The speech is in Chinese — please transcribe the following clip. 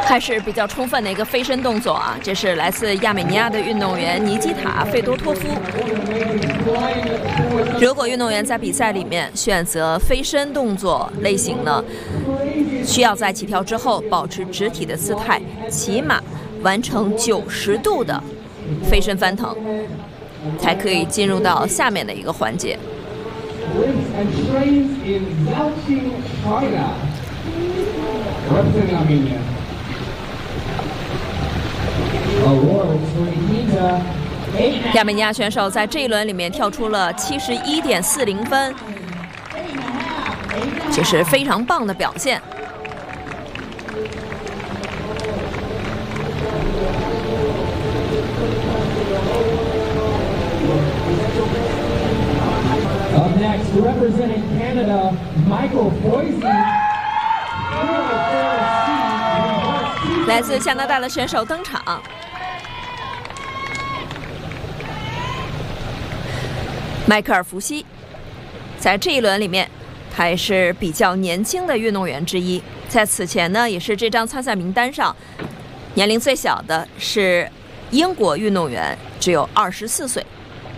还是比较充分的一个飞身动作啊！这是来自亚美尼亚的运动员尼基塔·费多托夫。如果运动员在比赛里面选择飞身动作类型呢，需要在起跳之后保持直体的姿态，起码完成90度的飞身翻腾，才可以进入到下面的一个环节。亚美尼亚选手在这一轮里面跳出了71.40分，这是非常棒的表现。 Up next, representing Canada, Michael Foisey. 来自加拿大的选手登场，迈克尔·福西，在这一轮里面，他也是比较年轻的运动员之一。在此前呢，也是这张参赛名单上年龄最小的是英国运动员，只有24岁。